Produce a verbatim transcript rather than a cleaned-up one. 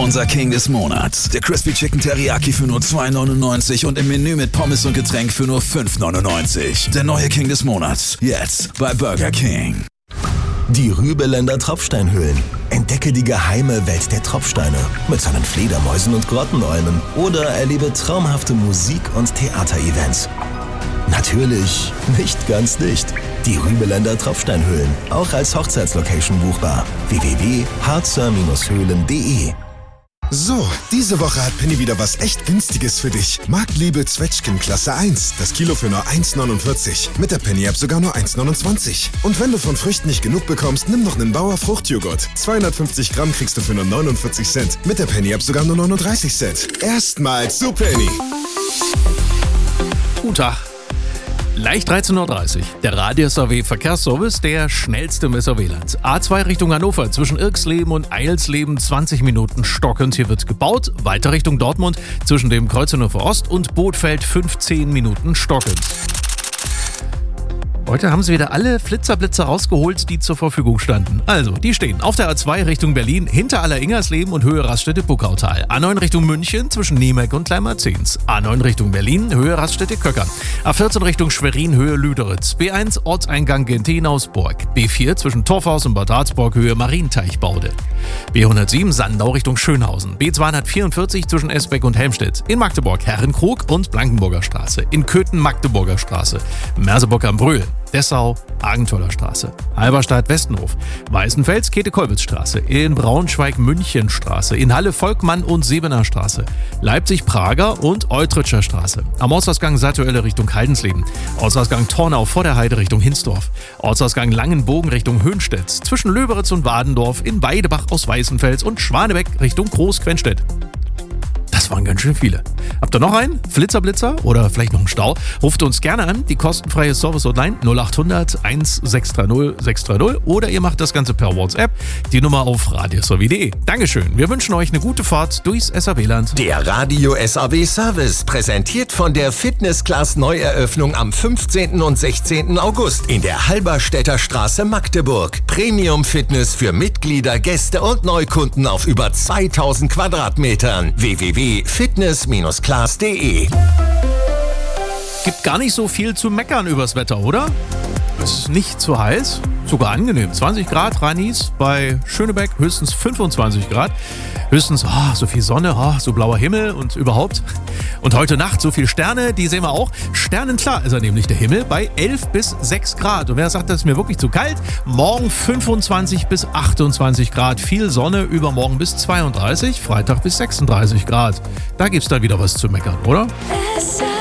Unser King des Monats. Der Crispy Chicken Teriyaki für nur zwei neunundneunzig und im Menü mit Pommes und Getränk für nur fünf neunundneunzig. Der neue King des Monats. Jetzt bei Burger King. Die Rübeländer Tropfsteinhöhlen. Entdecke die geheime Welt der Tropfsteine mit seinen Fledermäusen und Grottenolmen oder erlebe traumhafte Musik- und Theaterevents. Natürlich nicht ganz dicht. Die Rübeländer Tropfsteinhöhlen, auch als Hochzeitslocation buchbar. w w w punkt harzer Höhlen punkt de. So, diese Woche hat Penny wieder was echt Günstiges für dich. Marktliebe Zwetschgen Klasse eins. Das Kilo für nur eins neunundvierzig. Mit der Penny-App sogar nur eins neunundzwanzig. Und wenn du von Früchten nicht genug bekommst, nimm noch einen Bauer Fruchtjoghurt. zweihundertfünfzig Gramm kriegst du für nur neunundvierzig Cent. Mit der Penny-App sogar nur neununddreißig Cent. Erstmals zu Penny. Guten Tag. Leicht dreizehn Uhr dreißig. Der Radius A W Verkehrsservice, der schnellste im S A W-Land. A zwei Richtung Hannover, zwischen Irksleben und Eilsleben zwanzig Minuten stockend. Hier wird gebaut. Weiter Richtung Dortmund, zwischen dem Kreuz Hannover Ost und Bootfeld fünfzehn Minuten stockend. Heute haben sie wieder alle Flitzerblitzer rausgeholt, die zur Verfügung standen. Also, die stehen auf der A zwei Richtung Berlin, hinter Aller-Ingersleben und Höhe Raststätte Buckautal. A neun Richtung München, zwischen Niemek und Kleinmarzens. A neun Richtung Berlin, Höhe Raststätte Köckern. A vierzehn Richtung Schwerin, Höhe Lüderitz. B eins Ortseingang Gentenausburg. B vier zwischen Torfhaus und Bad Harzburg, Höhe Marienteichbaude. B hundertsieben Sandau Richtung Schönhausen. B zweihundertvierundvierzig zwischen Esbeck und Helmstedt. In Magdeburg Herrenkrug und Blankenburger Straße. In Köthen Magdeburger Straße. Merseburg am Brühl. Dessau, Agenthaler Straße, Halberstadt, Westenhof, Weißenfels, Käthe-Kollwitz-Straße, in Braunschweig, Münchenstraße, in Halle, Volkmann und Sebener Straße, Leipzig, Prager und Eutritscher Straße, am Ortsausgang Sattuelle Richtung Haldensleben, Ortsausgang Tornau vor der Heide Richtung Hinsdorf, Ortsausgang Langenbogen Richtung Höhnstedt, zwischen Löberitz und Wadendorf, in Weidebach aus Weißenfels und Schwanebeck Richtung Groß-Quenstedt. Das waren ganz schön viele. Habt ihr noch einen? Flitzerblitzer oder vielleicht noch einen Stau? Ruft uns gerne an, die kostenfreie Service-Hotline null acht hundert sechs drei null sechs drei null oder ihr macht das Ganze per WhatsApp, die Nummer auf radios punkt de. Dankeschön, wir wünschen euch eine gute Fahrt durchs S A W-Land. Der Radio S A W Service, präsentiert von der Fitness Class Neueröffnung am fünfzehnten und sechzehnten August in der Halberstädter Straße Magdeburg. Premium Fitness für Mitglieder, Gäste und Neukunden auf über zweitausend Quadratmetern. w w w punkt fitness class punkt de. Gibt gar nicht so viel zu meckern übers Wetter, oder? Es ist nicht zu heiß, sogar angenehm. zwanzig Grad Rheinis, bei Schönebeck höchstens fünfundzwanzig Grad. Höchstens oh, so viel Sonne, oh, so blauer Himmel und überhaupt. Und heute Nacht so viele Sterne, die sehen wir auch. Sternenklar ist er nämlich, der Himmel, bei elf bis sechs Grad. Und wer sagt, das ist mir wirklich zu kalt? Morgen fünfundzwanzig bis achtundzwanzig Grad. Viel Sonne, übermorgen bis zweiunddreißig, Freitag bis sechsunddreißig Grad. Da gibt's dann wieder was zu meckern, oder?